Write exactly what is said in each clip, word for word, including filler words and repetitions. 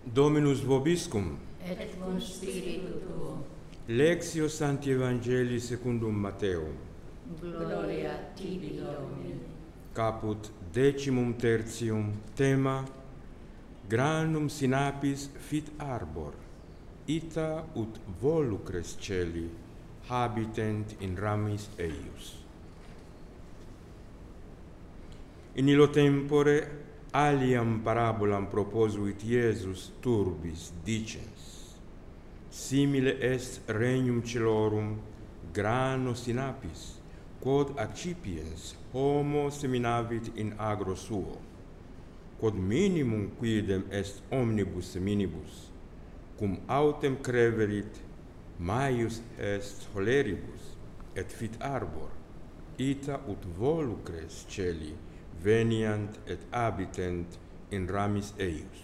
Dominus vobiscum. Et cum spiritu tuo. Lectio Sancti Evangelii secundum Matteum. Gloria tibi, Domine. Caput decimum tertium, tema Granum sinapis fit arbor, ita ut volucres celi habitent in ramis eius. In illo tempore aliam parabolam proposuit Iesus turbis, dicens: simile est regnum celorum grano sinapis, quod accipiens homo seminavit in agro suo, quod minimum quidem est omnibus seminibus, cum autem creverit, maius est holeribus, et fit arbor, ita ut volucres celi veniant et habitent in ramis eius.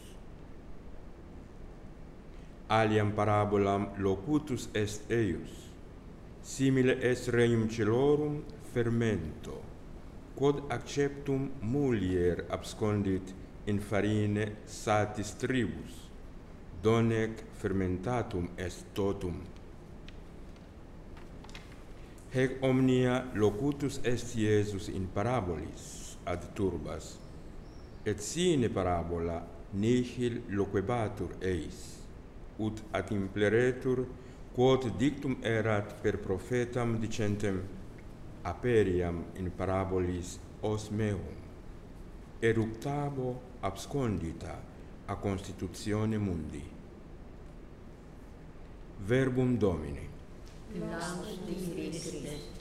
Aliam parabolam locutus est eius: simile est regnum celorum fermento, quod acceptum mulier abscondit in farine satis tribus, donec fermentatum est totum. Hec omnia locutus est Iesus in parabolis ad turbas, et sine parabola nihil loquebatur eis, ut ad impleretur quod dictum erat per prophetam dicentem: aperiam in parabolis os meum, eructabo abscondita a constitutione mundi. Verbum Domini. Laus tibi, Christe.